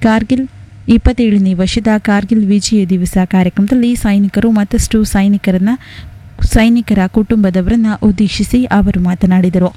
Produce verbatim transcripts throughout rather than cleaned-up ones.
ಕಾರ್ಗಿಲ್ ಇಪ್ಪತ್ತೇಳನೇ ವರ್ಷದ ಕಾರ್ಗಿಲ್ ವಿಜಯ ದಿವಸ ಕಾರ್ಯಕ್ರಮದಲ್ಲಿ ಸೈನಿಕರು ಮತ್ತಷ್ಟು ಸೈನಿಕರನ್ನ ಸೈನಿಕರ ಕುಟುಂಬದವರನ್ನ ಉದ್ದೇಶಿಸಿ ಅವರು ಮಾತನಾಡಿದರು.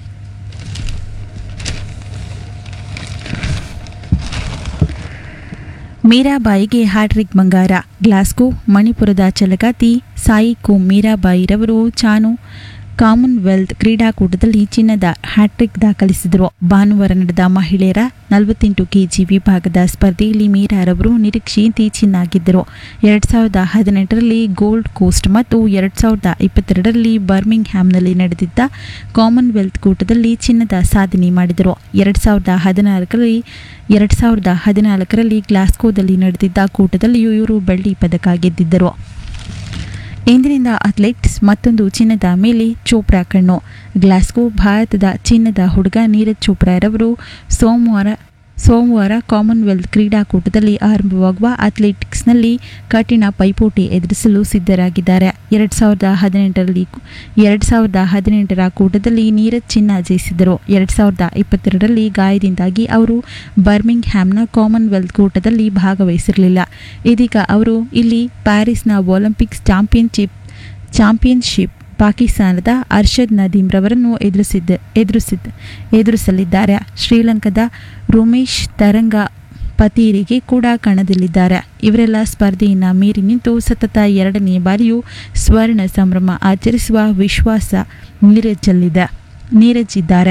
ಮೀರಾಬಾಯಿಗೆ ಹ್ಯಾಟ್ರಿಕ್ ಬಂಗಾರ. ಗ್ಲಾಸ್ಗೋ ಮಣಿಪುರದ ಛಲಗಾತಿ ಸಾಯಿಕೋ ಮೀರಾಬಾಯಿರವರು ಚಾನು ಕಾಮನ್ವೆಲ್ತ್ ಕ್ರೀಡಾಕೂಟದಲ್ಲಿ ಚಿನ್ನದ ಹ್ಯಾಟ್ರಿಕ್ ದಾಖಲಿಸಿದರು. ಭಾನುವಾರ ನಡೆದ ಮಹಿಳೆಯರ ನಲವತ್ತೆಂಟು ಕೆಜಿ ವಿಭಾಗದ ಸ್ಪರ್ಧೆಯಲ್ಲಿ ಮೀರಾರವರು ನಿರೀಕ್ಷೆಯಂತೆ ಚಿನ್ನ ಗೆದ್ದರು. ಎರಡು ಸಾವಿರದ ಹದಿನೆಂಟರಲ್ಲಿ ಗೋಲ್ಡ್ ಕೋಸ್ಟ್ ಮತ್ತು ಎರಡು ಸಾವಿರದ ಇಪ್ಪತ್ತೆರಡರಲ್ಲಿ ಬರ್ಮಿಂಗ್ ಹ್ಯಾಮ್ನಲ್ಲಿ ನಡೆದಿದ್ದ ಕಾಮನ್ವೆಲ್ತ್ ಕೂಟದಲ್ಲಿ ಚಿನ್ನದ ಸಾಧನೆ ಮಾಡಿದರು. ಎರಡು ಸಾವಿರದ ಹದಿನಾಲ್ಕರಲ್ಲಿ ಎರಡು ಸಾವಿರದ ಹದಿನಾಲ್ಕರಲ್ಲಿ ಗ್ಲಾಸ್ಗೋದಲ್ಲಿ ನಡೆದಿದ್ದ ಕೂಟದಲ್ಲಿಯೂ ಇವರು ಬೆಳ್ಳಿ ಪದಕ ಗೆದ್ದಿದ್ದರು. ಇಂದಿನಿಂದ ಅಥ್ಲೆಟಿಕ್ಸ್ ಮತ್ತೊಂದು ಚಿನ್ನದ ಮೇಲೆ ಚೋಪ್ರಾ ಕಣ್ಣು. ಗ್ಲಾಸ್ಗೋ ಭಾರತದ ಚಿನ್ನದ ಹುಡುಗ ನೀರಜ್ ಚೋಪ್ರಾರವರು ಸೋಮವಾರ ಸೋಮವಾರ ಕಾಮನ್ವೆಲ್ತ್ ಕ್ರೀಡಾಕೂಟದಲ್ಲಿ ಆರಂಭವಾಗುವ ಅಥ್ಲೆಟಿಕ್ಸ್ನಲ್ಲಿ ಕಠಿಣ ಪೈಪೋಟಿ ಎದುರಿಸಲು ಸಿದ್ಧರಾಗಿದ್ದಾರೆ. ಎರಡು ಸಾವಿರದ ಹದಿನೆಂಟರಲ್ಲಿ ಎರಡು ಸಾವಿರದ ಹದಿನೆಂಟರ ಕೂಟದಲ್ಲಿ ನೀರಜ್ ಚಿನ್ನ ಜಯಿಸಿದರು. ಎರಡು ಸಾವಿರದ ಇಪ್ಪತ್ತೆರಡರಲ್ಲಿ ಗಾಯದಿಂದಾಗಿ ಅವರು ಬರ್ಮಿಂಗ್ ಹ್ಯಾಮ್ನ ಕಾಮನ್ವೆಲ್ತ್ ಕೂಟದಲ್ಲಿ ಭಾಗವಹಿಸಿರಲಿಲ್ಲ. ಇದೀಗ ಅವರು ಇಲ್ಲಿ ಪ್ಯಾರಿಸ್ನ ಒಲಿಂಪಿಕ್ಸ್ ಚಾಂಪಿಯನ್ಶಿಪ್ ಚಾಂಪಿಯನ್ಶಿಪ್ ಪಾಕಿಸ್ತಾನದ ಅರ್ಷದ್ ನದೀಮ್ ರವರನ್ನು ಎದುರಿಸಿದ್ದ ಎದುರಿಸಿದ್ದ ಎದುರಿಸಲಿದ್ದಾರೆ. ಶ್ರೀಲಂಕಾದ ರುಮೇಶ್ ತರಂಗ ಪತೀರಿಗೆ ಕೂಡ ಕಣದಲ್ಲಿದ್ದಾರೆ. ಇವರೆಲ್ಲ ಸ್ಪರ್ಧೆಯನ್ನು ಮೀರಿ ನಿಂತು ಸತತ ಎರಡನೇ ಬಾರಿಯೂ ಸ್ವರ್ಣ ಸಂಭ್ರಮ ಆಚರಿಸುವ ವಿಶ್ವಾಸ ನೀರಜಲ್ಲಿದೆ ನೀರಜಿದ್ದಾರೆ.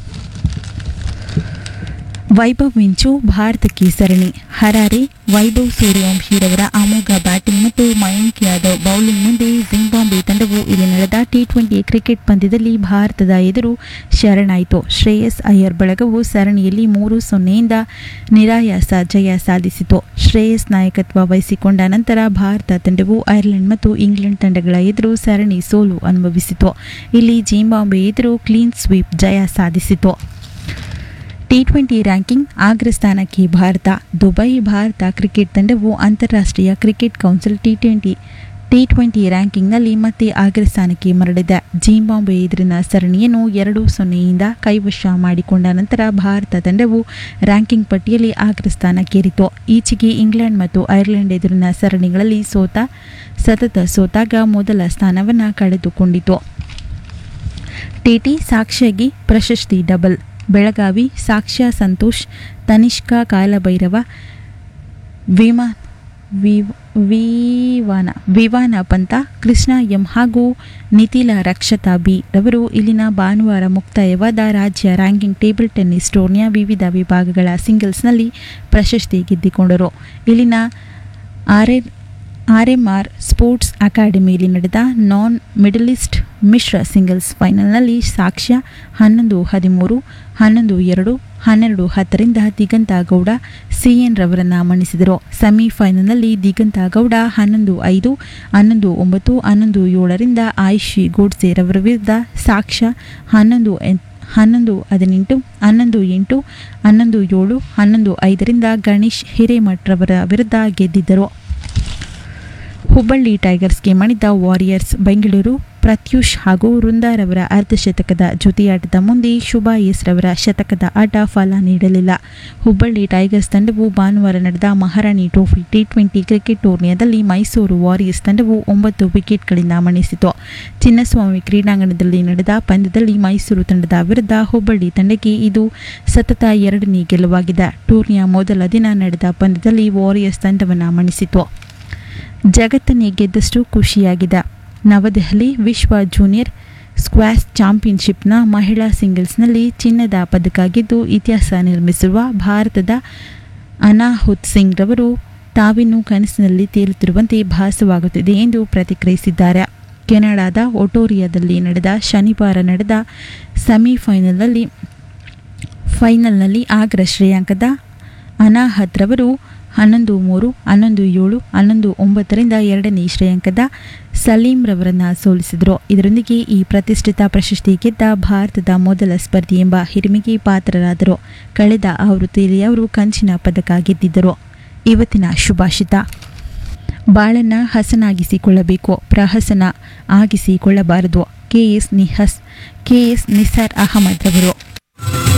ವೈಭವ್ ಮಿಂಚು ಭಾರತಕ್ಕೆ ಸರಣಿ. ಹರಾರೆ. ವೈಭವ್ ಸೂರ್ಯವಂಶಿರವರ ಅಮೋಘ ಬ್ಯಾಟಿಂಗ್ ಮತ್ತು ಮಯಾಂಕ್ ಯಾದವ್ ಬೌಲಿಂಗ್ ಮುಂದೆ ಜಿಂಬಾಬ್ವೆ ತಂಡವು ಇಲ್ಲಿ ನಡೆದ ಟಿ ಟ್ವೆಂಟಿ ಕ್ರಿಕೆಟ್ ಪಂದ್ಯದಲ್ಲಿ ಭಾರತದ ಎದುರು ಶರಣಾಯಿತು. ಶ್ರೇಯಸ್ ಅಯ್ಯರ್ ಬಳಗವು ಸರಣಿಯಲ್ಲಿ ಮೂರು ಸೊನ್ನೆಯಿಂದ ನಿರಾಯಾಸ ಜಯ ಸಾಧಿಸಿತು. ಶ್ರೇಯಸ್ ನಾಯಕತ್ವ ವಹಿಸಿಕೊಂಡ ನಂತರ ಭಾರತ ತಂಡವು ಐರ್ಲೆಂಡ್ ಮತ್ತು ಇಂಗ್ಲೆಂಡ್ ತಂಡಗಳ ಎದುರು ಸರಣಿ ಸೋಲು ಅನುಭವಿಸಿತು. ಇಲ್ಲಿ ಜಿಂಬಾಬ್ವೆ ಎದುರು ಕ್ಲೀನ್ ಸ್ವೀಪ್ ಜಯ ಸಾಧಿಸಿತು. ಟಿ ಟ್ವೆಂಟಿ ರ್ಯಾಂಕಿಂಗ್ ಅಗ್ರ ಸ್ಥಾನಕ್ಕೆ ಭಾರತ. ದುಬೈ. ಭಾರತ ಕ್ರಿಕೆಟ್ ತಂಡವು ಅಂತಾರಾಷ್ಟ್ರೀಯ cricket council T twenty T twenty ರ್ಯಾಂಕಿಂಗ್ನಲ್ಲಿ ಮತ್ತೆ ಅಗ್ರ ಸ್ಥಾನಕ್ಕೆ ಮರಳಿದೆ. ಜಿಂಬಾಬ್ವೆ ಎದುರಿನ ಸರಣಿಯನ್ನು ಎರಡು ಸೊನ್ನೆಯಿಂದ ಕೈವಶ ಮಾಡಿಕೊಂಡ ನಂತರ ಭಾರತ ತಂಡವು ರ್ಯಾಂಕಿಂಗ್ ಪಟ್ಟಿಯಲ್ಲಿ ಅಗ್ರ ಸ್ಥಾನಕ್ಕೇರಿತು. ಈಚೆಗೆ ಇಂಗ್ಲೆಂಡ್ ಮತ್ತು ಐರ್ಲೆಂಡ್ ಎದುರಿನ ಸರಣಿಗಳಲ್ಲಿ ಸೋತ ಸತತ ಸೋತಾಗ ಮೊದಲ ಸ್ಥಾನವನ್ನು ಕಳೆದುಕೊಂಡಿತು. ಟಿಟಿ ಸಾಕ್ಷ್ಯಗೆ ಪ್ರಶಸ್ತಿ ಡಬಲ್. ಬೆಳಗಾವಿ. ಸಾಕ್ಷ್ಯ ಸಂತೋಷ್, ತನಿಷ್ಕಾ ಕಾಲಭೈರವ, ವಿಮಾ ವಿವಾನ ವಿವಾನ ಪಂತ, ಕೃಷ್ಣ ಎಂ ಹಾಗೂ ನಿತಿಲ ರಕ್ಷತಾ ಬಿ ರವರು ಇಲ್ಲಿನ ಭಾನುವಾರ ಮುಕ್ತಾಯವಾದ ರಾಜ್ಯ ರ್ಯಾಂಕಿಂಗ್ ಟೇಬಲ್ ಟೆನ್ನಿಸ್ ಟೂರ್ನಿಯ ವಿವಿಧ ವಿಭಾಗಗಳ ಸಿಂಗಲ್ಸ್ನಲ್ಲಿ ಪ್ರಶಸ್ತಿ ಗೆದ್ದಿಕೊಂಡರು. ಇಲ್ಲಿನ ಆರ್ ಆರ್ಎಂಆರ್ ಸ್ಪೋರ್ಟ್ಸ್ ಅಕಾಡೆಮಿಯಲ್ಲಿ ನಡೆದ ನಾನ್ ಮಿಡಲಿಸ್ಟ್ ಮಿಶ್ರ ಸಿಂಗಲ್ಸ್ ಫೈನಲ್ನಲ್ಲಿ ಸಾಕ್ಷ್ಯ ಹನ್ನೊಂದು ಹದಿಮೂರು, ಹನ್ನೊಂದು ಎರಡು, ಹನ್ನೆರಡು ಹತ್ತರಿಂದ ದಿಗಂತ ಗೌಡ ಸಿಎನ್ ರವರನ್ನು ಮಣಿಸಿದರು. ಸೆಮಿಫೈನಲ್ನಲ್ಲಿ ದಿಗಂತ ಗೌಡ ಹನ್ನೊಂದು ಐದು, ಹನ್ನೊಂದು ಒಂಬತ್ತು, ಹನ್ನೊಂದು ಏಳರಿಂದ ಆಯುಷಿ ಗೋಡ್ಸೆ ರವರ ವಿರುದ್ಧ ಸಾಕ್ಷ್ಯ ಹನ್ನೊಂದು ಹನ್ನೊಂದು ಹದಿನೆಂಟು, ಹನ್ನೊಂದು ಎಂಟು, ಹನ್ನೊಂದು ಏಳು, ಹನ್ನೊಂದು ಐದರಿಂದ ಗಣೇಶ್ ಹಿರೇಮಠ್ ರವರ ವಿರುದ್ಧ ಗೆದ್ದಿದ್ದರು. ಹುಬ್ಬಳ್ಳಿ ಟೈಗರ್ಸ್ಗೆ ಮಣಿದ ವಾರಿಯರ್ಸ್. ಬೆಂಗಳೂರು. ಪ್ರತ್ಯೂಷ್ ಹಾಗೂ ವೃಂದಾರವರ ಅರ್ಧಶತಕದ ಜೊತೆಯಾಟದ ಮುಂದೆ ಶುಭಾ ಎಸ್ ರವರ ಶತಕದ ಆಟ ಫಲ ನೀಡಲಿಲ್ಲ. ಹುಬ್ಬಳ್ಳಿ ಟೈಗರ್ಸ್ ತಂಡವು ಭಾನುವಾರ ನಡೆದ ಮಹಾರಾಣಿ ಟ್ರೋಫಿ ಟಿ ಟ್ವೆಂಟಿ ಕ್ರಿಕೆಟ್ ಟೂರ್ನಿಯಲ್ಲಿ ಮೈಸೂರು ವಾರಿಯರ್ಸ್ ತಂಡವು ಒಂಬತ್ತು ವಿಕೆಟ್ಗಳಿಂದ ಮಣಿಸಿತು. ಚಿನ್ನಸ್ವಾಮಿ ಕ್ರೀಡಾಂಗಣದಲ್ಲಿ ನಡೆದ ಪಂದ್ಯದಲ್ಲಿ ಮೈಸೂರು ತಂಡದ ವಿರುದ್ಧ ಹುಬ್ಬಳ್ಳಿ ತಂಡಕ್ಕೆ ಇದು ಸತತ ಎರಡನೇ ಗೆಲುವಾಗಿದೆ. ಟೂರ್ನಿಯ ಮೊದಲ ದಿನ ನಡೆದ ಪಂದ್ಯದಲ್ಲಿ ವಾರಿಯರ್ಸ್ ತಂಡವನ್ನು ಮಣಿಸಿತು. ಜಗತ್ತನ್ನೇ ಗೆದ್ದಷ್ಟು ಖುಷಿಯಾಗಿದೆ. ನವದೆಹಲಿ. ವಿಶ್ವ ಜೂನಿಯರ್ ಸ್ಕ್ವಾಷ್ ಚಾಂಪಿಯನ್ಶಿಪ್ನ ಮಹಿಳಾ ಸಿಂಗಲ್ಸ್ನಲ್ಲಿ ಚಿನ್ನದ ಪದಕ ಗೆದ್ದು ಇತಿಹಾಸ ನಿರ್ಮಿಸಿರುವ ಭಾರತದ ಅನಾಹುತ್ ಸಿಂಗ್ ರವರು ತಾವಿನ್ನೂ ಕನಸಿನಲ್ಲಿ ತೇಲುತ್ತಿರುವಂತೆ ಭಾಸವಾಗುತ್ತಿದೆ ಎಂದು ಪ್ರತಿಕ್ರಿಯಿಸಿದ್ದಾರೆ. ಕೆನಡಾದ ಒಟೋರಿಯಾದಲ್ಲಿ ನಡೆದ ಶನಿವಾರ ನಡೆದ ಸೆಮಿಫೈನಲ್ನಲ್ಲಿ ಫೈನಲ್ನಲ್ಲಿ ಅಗ್ರ ಶ್ರೇಯಾಂಕದ ಅನಾಹತ್ ರವರು ಹನ್ನೊಂದು ಮೂರು, ಹನ್ನೊಂದು ಏಳು, ಹನ್ನೊಂದು ಒಂಬತ್ತರಿಂದ ಎರಡನೇ ಶ್ರೇಯಾಂಕದ ಸಲೀಂ ರವರನ್ನು ಸೋಲಿಸಿದರು. ಇದರೊಂದಿಗೆ ಈ ಪ್ರತಿಷ್ಠಿತ ಪ್ರಶಸ್ತಿ ಗೆದ್ದ ಭಾರತದ ಮೊದಲ ಸ್ಪರ್ಧಿ ಎಂಬ ಹಿರಿಮೆಗೆ ಪಾತ್ರರಾದರು. ಕಳೆದ ಆವೃತ್ತಿಯಲ್ಲಿ ಅವರು ಕಂಚಿನ ಪದಕ ಗೆದ್ದಿದ್ದರು. ಇವತ್ತಿನ ಶುಭಾಷಿತ: ಬಾಳನ್ನು ಹಸನಾಗಿಸಿಕೊಳ್ಳಬೇಕು, ಪ್ರಹಸನ ಆಗಿಸಿಕೊಳ್ಳಬಾರದು. K S ನಿಹಸ್ K S Nisar Ahmed ರವರು.